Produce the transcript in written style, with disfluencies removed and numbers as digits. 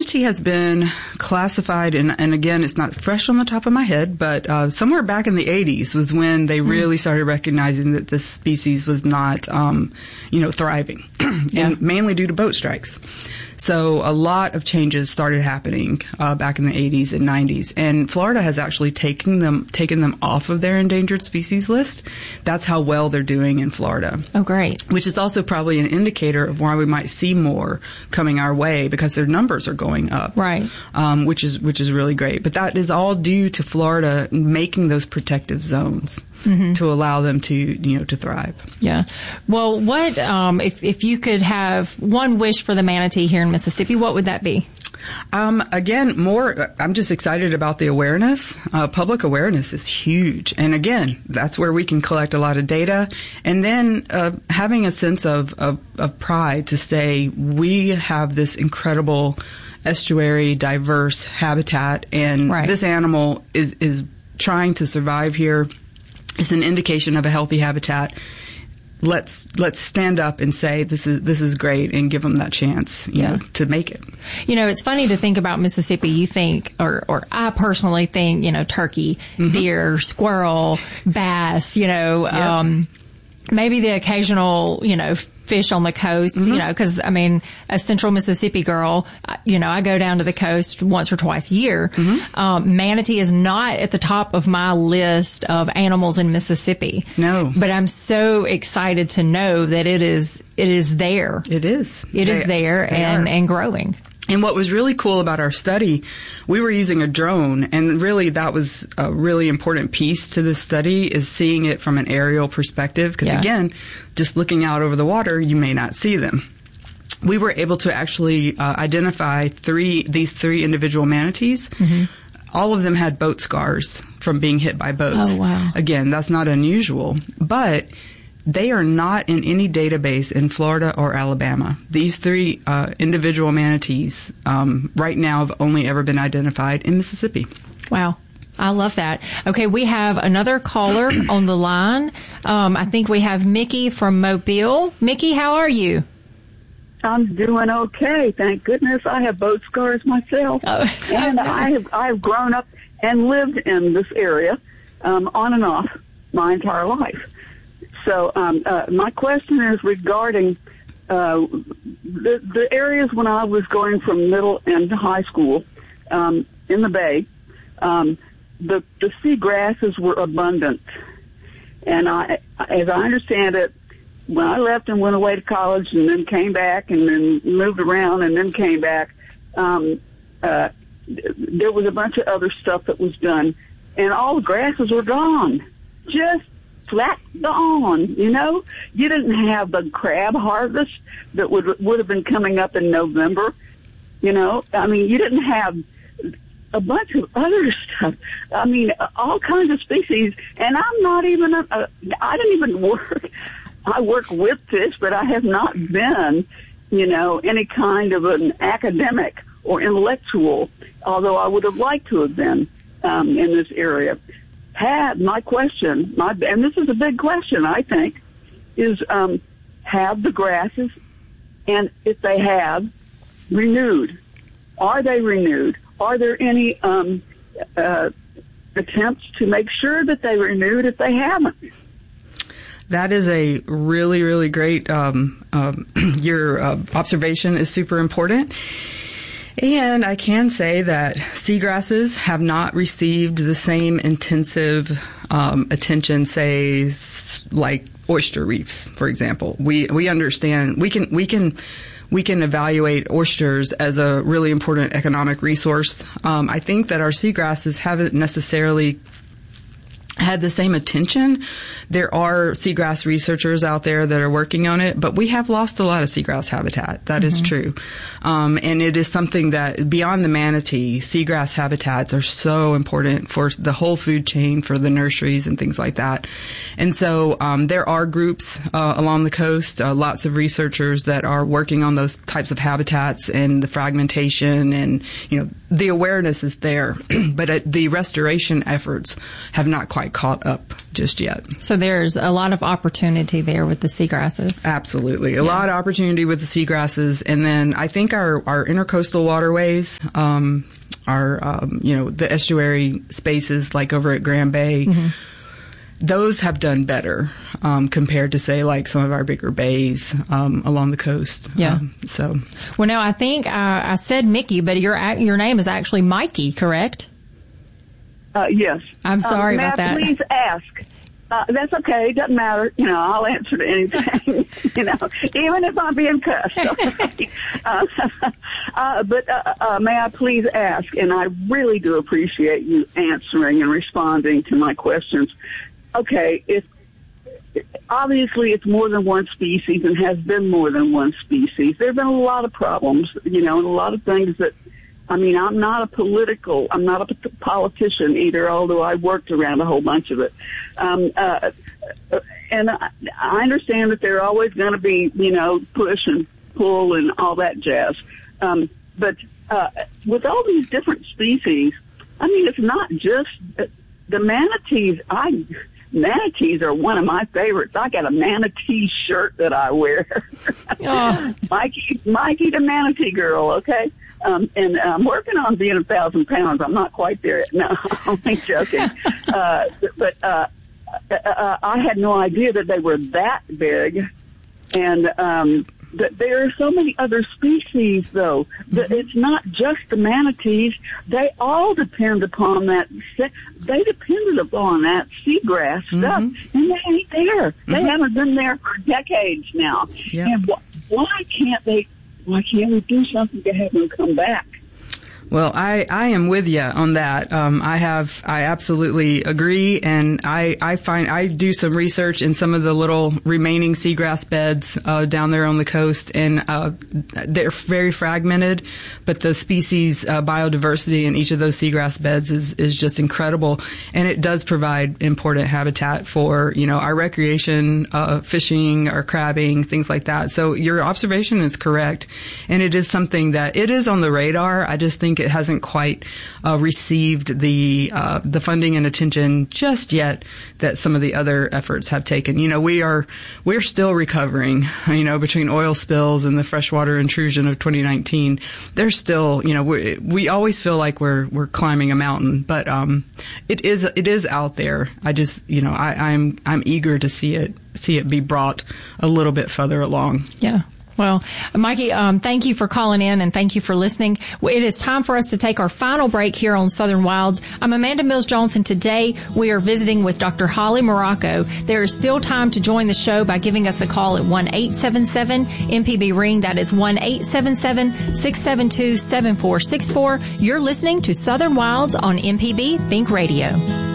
manatee has been classified, and again, it's not fresh on the top of my head, but somewhere back in the 80s was when they really started recognizing that this species was not, thriving, and mainly due to boat strikes. So a lot of changes started happening back in the 80s and 90s, and Florida has actually taken them off of their endangered species list. That's how well they're doing in Florida. Oh, great. Which is also probably an indicator of why we might see more coming our way, because their numbers are going up. Right. Which is really great. But that is all due to Florida making those protective zones. Mm-hmm. To allow them to thrive. Yeah. Well, what if you could have one wish for the manatee here in Mississippi, what would that be? Again, I'm just excited about the awareness. Public awareness is huge. And again, that's where we can collect a lot of data. And then having a sense of pride to say we have this incredible estuary, diverse habitat, and this animal is trying to survive here. It's an indication of a healthy habitat. Let's stand up and say this is great, and give them that chance, you know, to make it. You know, it's funny to think about Mississippi. You think, or I personally think, turkey, deer, squirrel, bass. Maybe the occasional, fish on the coast. Because a central Mississippi girl, I go down to the coast once or twice a year. Manatee is not at the top of my list of animals in Mississippi. No, but I'm so excited to know that it is there. It is. It is there and growing. And what was really cool about our study, we were using a drone, and really that was a really important piece to the study, is seeing it from an aerial perspective. Because again, just looking out over the water, you may not see them. We were able to actually identify these three individual manatees. All of them had boat scars from being hit by boats. Oh, wow. Again, that's not unusual, but they are not in any database in Florida or Alabama. These three individual manatees right now have only ever been identified in Mississippi. Wow. I love that. Okay, we have another caller on the line. I think we have Mickey from Mobile. Mickey, how are you? I'm doing okay. Thank goodness. I have boat scars myself. Oh. And I've grown up and lived in this area on and off my entire life. So my question is regarding the areas when I was going from middle and high school in the Bay. The sea grasses were abundant, and as I understand it, when I left and went away to college and then came back and then moved around and then came back, there was a bunch of other stuff that was done, and all the grasses were gone. Just flat gone, You didn't have the crab harvest that would have been coming up in November, you didn't have a bunch of other stuff. All kinds of species, and I'm not even I didn't even work. I work with fish, but I have not been, any kind of an academic or intellectual, although I would have liked to have been in this area. My question, and this is a big question, I think, is have the grasses, and if they have, renewed? Are they renewed? Are there any attempts to make sure that they renewed if they haven't? That is a really, really great, your observation is super important. And I can say that seagrasses have not received the same intensive attention, say, like oyster reefs, for example. We understand we can evaluate oysters as a really important economic resource. I think that our seagrasses haven't necessarily had the same attention. There are seagrass researchers out there that are working on it, but we have lost a lot of seagrass habitat. That is true. And it is something that beyond the manatee, seagrass habitats are so important for the whole food chain, for the nurseries and things like that. And so there are groups along the coast, lots of researchers that are working on those types of habitats and the fragmentation and, the awareness is there, but the restoration efforts have not quite caught up just yet. So there's a lot of opportunity there with the seagrasses. Absolutely. A lot of opportunity with the seagrasses. And then I think our intercoastal waterways, the estuary spaces like over at Grand Bay, those have done better compared to, say, like some of our bigger bays along the coast. Yeah. Well, now I think I said Mickey, but your name is actually Mikey, correct? Yes. I'm sorry about that. Please ask. That's okay. It doesn't matter. I'll answer to anything. Even if I'm being cussed. Okay? But may I please ask? And I really do appreciate you answering and responding to my questions. Okay, obviously it's more than one species and has been more than one species. There have been a lot of problems, and a lot of things that, I'm not a politician either, although I worked around a whole bunch of it. And I understand that there are always going to be, push and pull and all that jazz. But with all these different species, it's not just the manatees. Manatees are one of my favorites. I got a manatee shirt that I wear. Oh. Mikey the manatee girl, okay? And I'm working on being 1,000 pounds. I'm not quite there yet. No, I'm only joking. But I had no idea that they were that big. And but there are so many other species, though. It's not just the manatees. They all depend upon that. They depended upon that seagrass stuff, and they ain't there. They haven't been there for decades now. Yeah. And why can't we do something to have them come back? Well, I am with you on that. I absolutely agree, and I do some research in some of the little remaining seagrass beds down there on the coast, and they're very fragmented, but the species biodiversity in each of those seagrass beds is just incredible, and it does provide important habitat for our recreation, fishing, our crabbing, things like that. So your observation is correct, and it is something that it is on the radar. I just think it hasn't quite received the funding and attention just yet that some of the other efforts have taken. We're still recovering, between oil spills and the freshwater intrusion of 2019. There's still, we always feel like we're climbing a mountain, but it is out there. I just, I'm eager to see it be brought a little bit further along. Yeah. Well, Mikey, thank you for calling in and thank you for listening. It is time for us to take our final break here on Southern Wilds. I'm Amanda Mills-Jones, and today we are visiting with Dr. Holly Morocco. There is still time to join the show by giving us a call at 1-877-MPB-RING. That is 1-877-672-7464. You're listening to Southern Wilds on MPB Think Radio.